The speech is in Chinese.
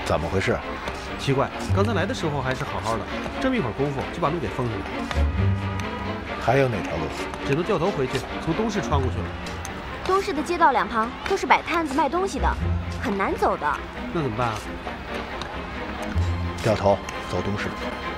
怎么回事？ 奇怪，刚才来的时候还是好好的，这么一会儿功夫就把路给封上了。 还有哪条路？ 只能掉头回去，从东市穿过去了。 东市的街道两旁都是摆摊子卖东西的，很难走的。 那怎么办啊？ 掉头走东市。